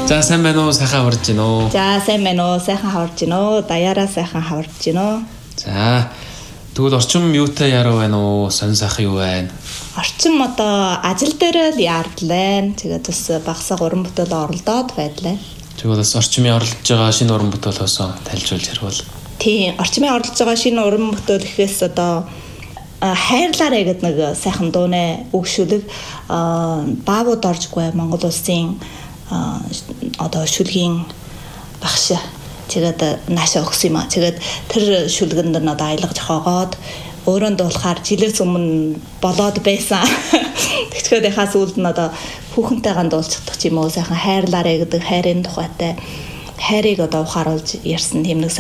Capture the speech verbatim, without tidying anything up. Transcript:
За сайн байна уу? Сайхан хаварж байна уу? За сайн байна уу? Сайхан хаварж байна уу? Даяараа сайхан хаварж байна уу? За тэгвэл орчин юутай яруу байна уу? Сонь сайхан юу байна? Орчин одоо ажил дээр л яарлаа. Тэгээд бас багсаа уран бүтээл оролдоод байдлаа. Тэгвэл бас орчмын оролдож байгаа шинэ уран бүтээлөөс тайлжуулж ярил. Тийм, орчмын оролдож байгаа шинэ уран бүтээл гэхээс одоо хайрлаарэ гэдэг нэг сайхан дуунэ өгшүүлэг баавууд оржгүй Монгол улсын одоо шүлгийн багш тэгээд наашаа өгсөн юм аа. Тэгээд тэр шүлгэнд нь одоо аялгаж хогоод өөрөнд болохоор жилээс өмнө болоод байсан. Тэгэхээр яхаа сүүлд нь одоо хүүхэнтэйгээ дуулцдаг ч юм уу сайхан хайрлаарэ гэдэг хайрын тухайтай хайрыг одоо ухааруулж ярьсан юм нэг